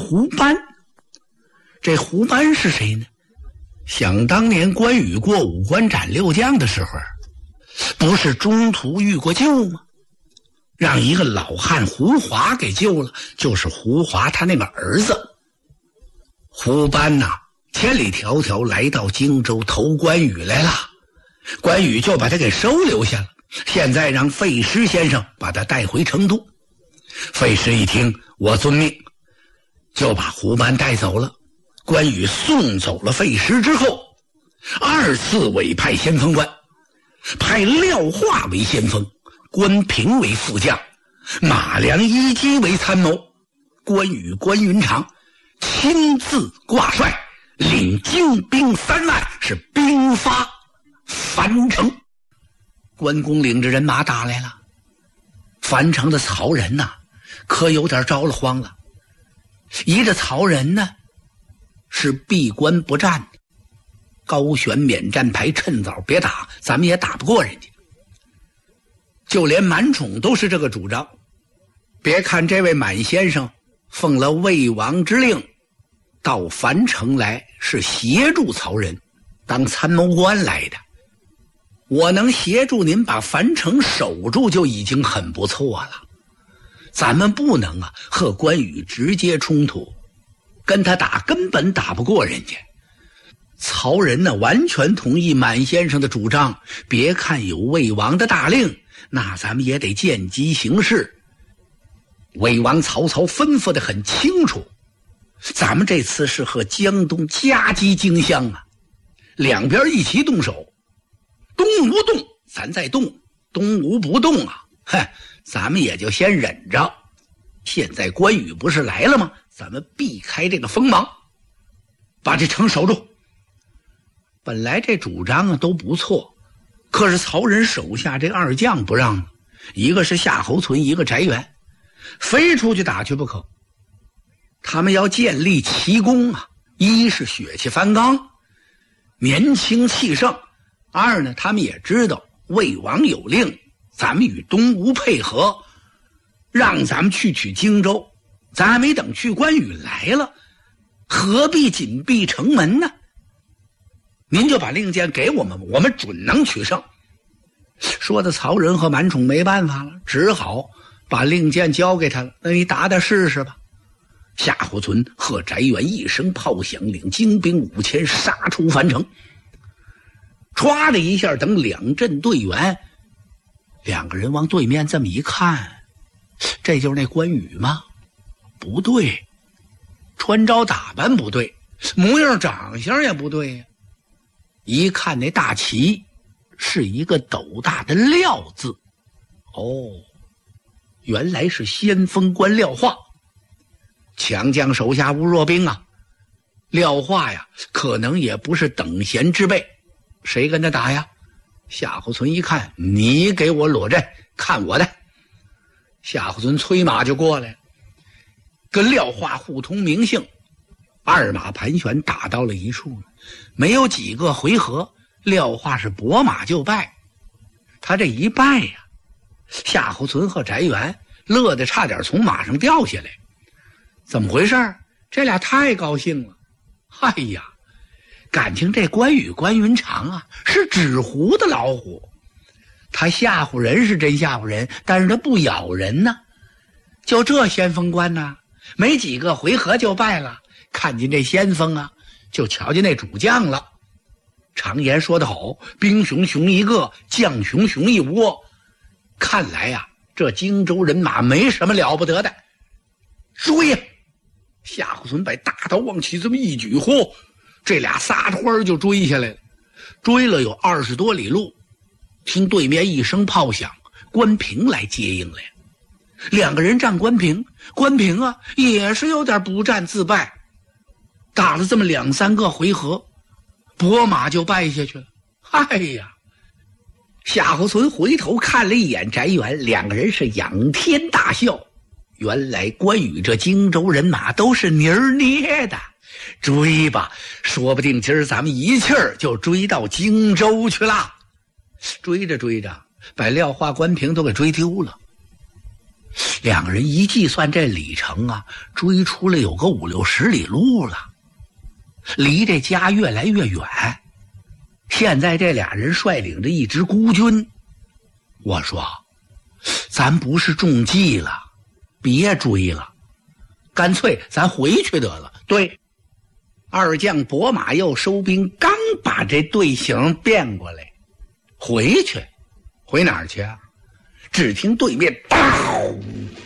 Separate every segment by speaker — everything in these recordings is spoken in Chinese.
Speaker 1: 胡班。这胡班是谁呢？想当年关羽过五关斩六将的时候，不是中途遇过救吗？让一个老汉胡华给救了，就是胡华他那个儿子。胡班呐，千里迢迢来到荆州投关羽来了，关羽就把他给收留下了，现在让费师先生把他带回成都。费师一听，我遵命，就把胡班带走了。关羽送走了费师之后，二次委派先锋官，派廖化为先锋，关平为副将，马良、一击为参谋，关羽、关云长亲自挂帅，领精兵3万，是兵发樊城。关公领着人马打来了，樊城的曹仁呐，可有点着了慌了。依着曹仁呢，是闭关不战，高悬免战牌，趁早别打，咱们也打不过人家。就连满宠都是这个主张。别看这位满先生奉了魏王之令，到樊城来是协助曹仁，当参谋官来的。我能协助您把樊城守住就已经很不错了。咱们不能和关羽直接冲突，跟他打根本打不过人家。曹仁呢，完全同意满先生的主张，别看有魏王的大令，那咱们也得见机行事。魏王曹操吩咐得很清楚，咱们这次是和江东夹击荆襄啊，两边一起动手，东吴动咱再动，东吴不动咱们也就先忍着。现在关羽不是来了吗？咱们避开这个锋芒，把这城守住。本来这主张都不错，可是曹仁手下这二将不让，一个是夏侯存，一个翟元，非出去打去不可。他们要建立奇功一是血气方刚，年轻气盛，二呢，他们也知道魏王有令，咱们与东吴配合，让咱们去取荆州，咱还没等去，关羽来了，何必紧闭城门呢？您就把令箭给我们，我们准能取胜。说的曹仁和满宠没办法了，只好把令箭交给他了。那你打试试吧。夏侯存和翟元一声炮响，领精兵5000杀出樊城。唰的一下，等两阵队员，两个人往对面这么一看，这就是那关羽吗？不对，穿着打扮不对，模样长相也不对呀。一看那大旗是一个斗大的廖字，原来是先锋官廖化。强将手下无弱兵廖化呀，可能也不是等闲之辈，谁跟他打呀？夏侯存一看，你给我裸阵，看我的。夏侯存催马就过来了，跟廖化互通名姓，二马盘旋打到了一处。没有几个回合，廖化是拨马就败。他这一败呀，夏侯存和翟元乐得差点从马上掉下来。怎么回事？这俩太高兴了。感情这关羽关云长是纸糊的老虎，他吓唬人是真吓唬人，但是他不咬人呢。就这先锋官没几个回合就败了。看见这先锋就瞧见那主将了。常言说得好，兵熊熊一个，将熊熊一窝。看来这荆州人马没什么了不得的。追呀！夏侯存把大刀往起这么一举，这俩撒欢就追下来了。追了有20多里路，听对面一声炮响，关平来接应来。两个人战关平，关平也是有点不战自败，打了这么2、3个回合，拨马就败下去了。夏侯存回头看了一眼翟元，两个人是仰天大笑。原来关羽这荆州人马都是泥儿捏的，追吧，说不定今儿咱们一气儿就追到荆州去了。追着追着，把廖化、关平都给追丢了。 两人一计算这里程啊，追出了有个5、60里路了，离这家越来越远。现在这俩人率领着一支孤军，我说咱不是中计了，别追了，干脆咱回去得了。对，二将拨马又收兵，刚把这队形变过来，回去，回哪儿去啊？只听对面嗷，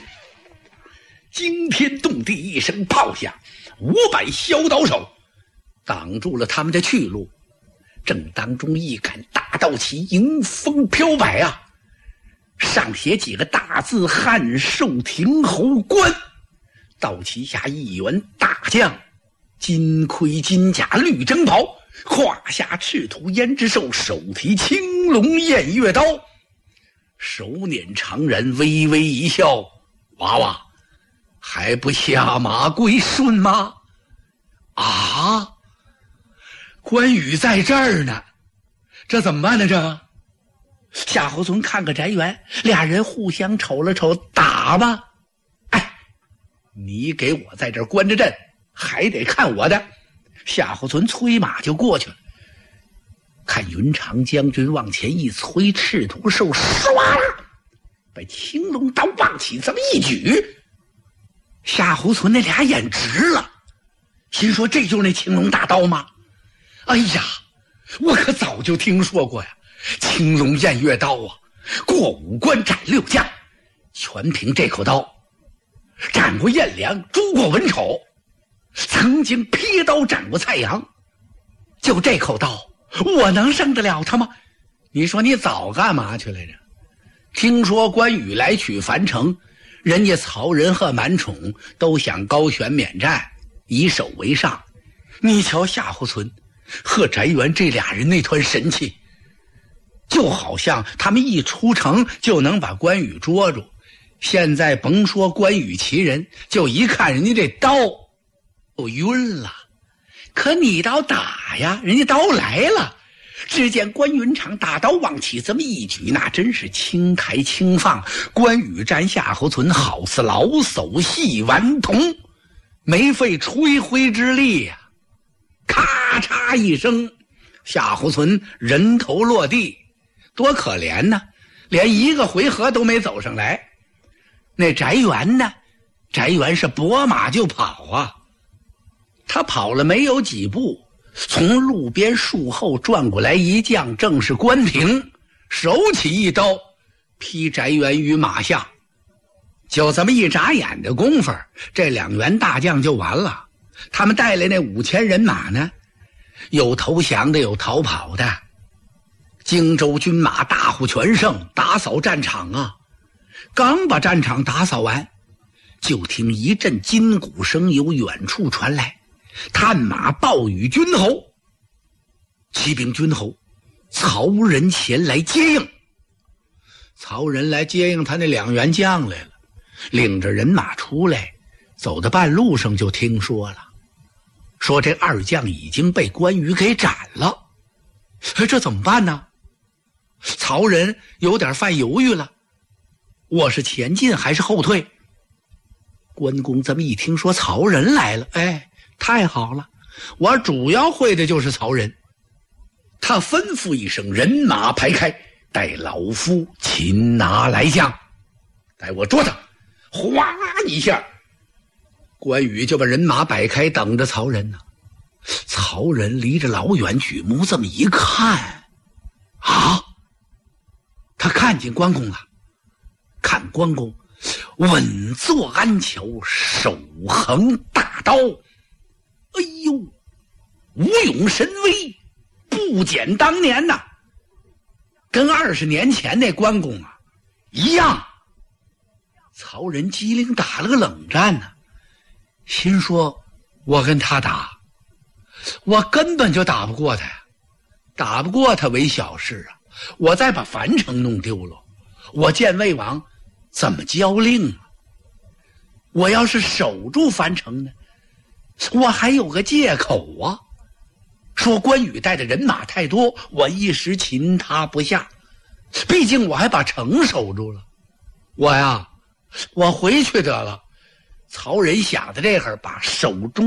Speaker 1: 惊天动地一声炮响，500削刀手挡住了他们的去路。正当中一杆大刀旗迎风飘摆啊，上写几个大字：汉寿亭侯关。刀旗下一员大将，金盔金甲绿征袍，胯下赤兔胭脂兽，手提青龙偃月刀，手捻长髯，微微一笑：娃娃还不下马归顺吗？啊，关羽在这儿呢，这怎么办呢？这夏侯惇看个翟元，俩人互相瞅了瞅，打吧。哎，你给我在这儿关着阵，还得看我的。夏侯惇催马就过去了，看云长将军往前一催，赤兔兽唰啦把青龙刀棒起，这么一举，夏侯惇那俩眼直了，心说这就是那青龙大刀吗？哎呀，我可早就听说过呀，青龙偃月刀啊，过5关斩6将，全凭这口刀斩过颜良，诛过文丑，曾经劈刀斩过蔡阳，就这口刀我能胜得了他吗？你说你早干嘛去来着？听说关羽来取樊城，人家曹仁和满宠都想高悬免战，以守为上。你瞧夏侯惇和翟元这俩人那团神气，就好像他们一出城就能把关羽捉住。现在甭说关羽骑人，就一看人家这刀都晕了。可你倒打呀，人家刀来了。只见关云长大刀往起这么一举，那真是轻抬轻放。关羽战夏侯惇好似老叟戏顽童，没费吹灰之力呀。咔嚓一声，夏侯惇人头落地，多可怜呢，连一个回合都没走上来。那翟元呢？翟元是拨马就跑啊，他跑了没有几步，从路边树后转过来一将，正是关平，手起一刀劈翟元于马下。就这么一眨眼的功夫，这2员大将就完了。他们带来那5000人马呢，有投降的，有逃跑的。荆州军马大获全胜，打扫战场啊。刚把战场打扫完，就听一阵金鼓声由远处传来，探马报与军侯。启禀军侯，曹仁前来接应。曹仁来接应他那2员将来了，领着人马出来，走到半路上就听说了，说这2将已经被关羽给斩了。这怎么办呢？曹仁有点犯犹豫了，我是前进还是后退？关公这么一听说曹仁来了，哎，太好了，我主要会的就是曹仁。他吩咐一声，人马排开，待老夫擒拿来将。待我捉他，哗一下，关羽就把人马摆开，等着曹仁呢。曹仁离着老远举目这么一看，啊，他看见关公了。看关公稳坐鞍桥，手横大刀，哎呦，武勇神威，不减当年呐，跟20年前那关公啊一样。曹仁机灵打了个冷战呢，心说我跟他打，我根本就打不过他呀，打不过他为小事啊，我再把樊城弄丢了，我见魏王怎么交令啊？我要是守住樊城呢，我还有个借口啊，说关羽带的人马太多，我一时擒他不下，毕竟我还把城守住了。我呀我回去得了。曹仁想到这会儿，把手中